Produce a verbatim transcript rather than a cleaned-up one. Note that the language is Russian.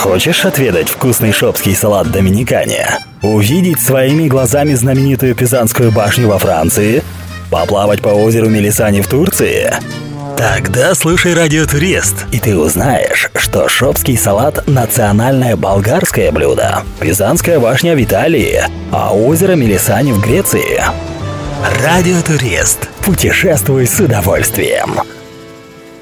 Хочешь отведать вкусный шопский салат Доминикане? Увидеть своими глазами знаменитую Пизанскую башню во Франции? Поплавать по озеру Мелисани в Турции? Тогда слушай Радиотурист, и ты узнаешь, что шопский салат – национальное болгарское блюдо, Пизанская башня в Италии, а озеро Мелисани в Греции. Радиотурист. Путешествуй с удовольствием.